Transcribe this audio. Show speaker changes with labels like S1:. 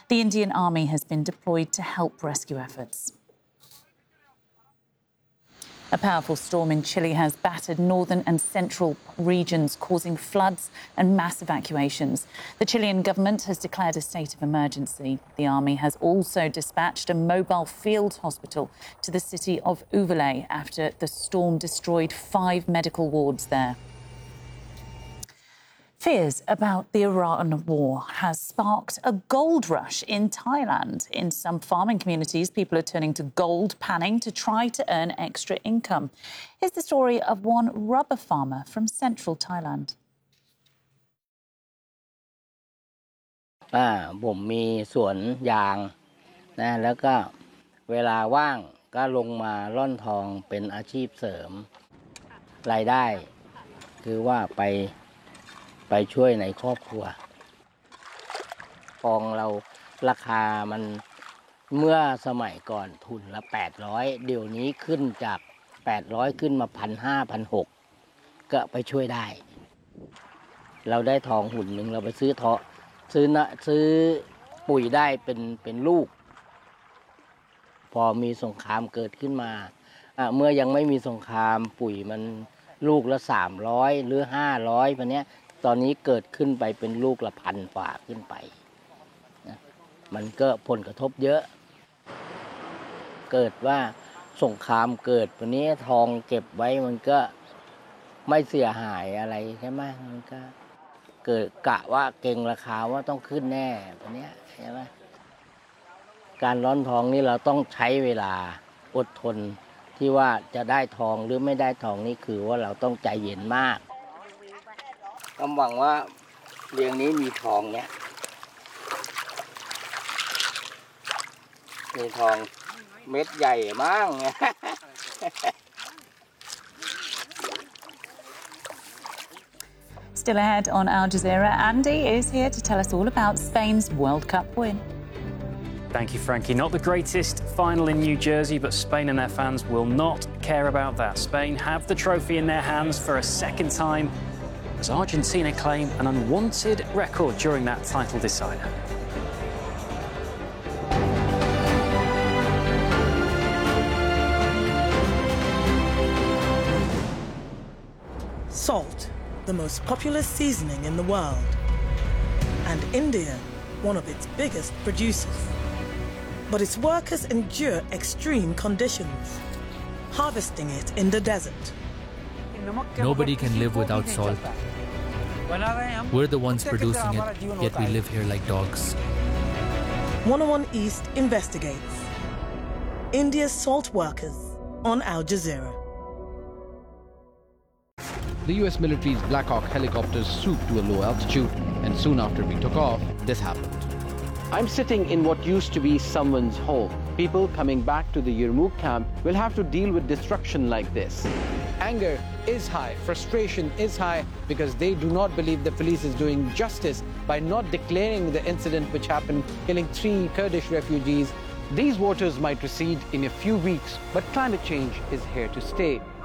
S1: The Indian Army has been deployed to help rescue efforts. A powerful storm in Chile has battered northern and central regions, causing floods and mass evacuations. The Chilean government has declared a state of emergency. The army has also dispatched a mobile field hospital to the city of Uvele after the storm destroyed 5 medical wards there. Fears about the Iran war has sparked a gold rush in Thailand. In some farming communities, people are turning to gold panning to try to earn extra income. Here's the story of one rubber farmer from central Thailand.
S2: ผมมีสวนยางนะแล้วก็เวลาว่างก็ลงมาร่อนทองเป็นอาชีพเสริมรายได้คือว่าไปช่วยในครอบครัวทองเราราคามันเมื่อสมัยก่อนทุนละ800เดี๋ยวนี้ขึ้นจาก800ขึ้นมา 1,500 1,600 ก็ไปช่วยได้เราได้ทองหุ่นหนึ่งเราไปซื้อปุ๋ยได้เป็นลูกพอมีสงครามเกิดขึ้นมาเมื่อยังไม่มีสงครามปุ๋ยมันลูกละ300หรือ500แบบนี้ตอนนี้เกิดขึ้นไปเป็นลูกละ1,000 ฝ่าขึ้นไปนะมันก็ผลกระทบเยอะเกิดว่าสงครามเกิดวันนี้ทองเก็บไว้มันก็ไม่เสียหายอะไรใช่ไหมมันก็เกิดกะว่าเก่งราคาว่าต้องขึ้นแน่วันนี้ใช่ไหมการร้อนทองนี่เราต้องใช้เวลาอดทนที่ว่าจะได้ทองหรือไม่ได้ทองนี่คือว่าเราต้องใจเย็นมากก็หวังว่าเรียงนี้มีทองเนี่ยมีทองเม็ดใหญ่มากเนี่ย
S1: Still ahead on Al Jazeera, Andy is here to tell us all about Spain's World Cup win.
S3: Thank you, Frankie. Not the greatest final in New Jersey, but Spain and their fans will not care about that. Spain have the trophy in their hands for a second time as Argentina claim an unwanted record during that title decider.
S4: Salt, the most popular seasoning in the world, and India, one of its biggest producers. But its workers endure extreme conditions, harvesting it in the desert.
S5: Nobody can live without salt. We're the ones producing it, yet we live here like dogs.
S4: 101 East investigates. India's salt workers on Al Jazeera.
S6: The US military's Black Hawk helicopters swooped to a low altitude, and soon after we took off, this happened.
S7: I'm sitting in what used to be someone's home. People coming back to the Yarmouk camp will have to deal with destruction like this.
S8: Anger is high, frustration is high, because they do not believe the police is doing justice by not declaring the incident which happened, killing 3 Kurdish refugees.
S7: These waters might recede in a few weeks, but climate change is here to stay.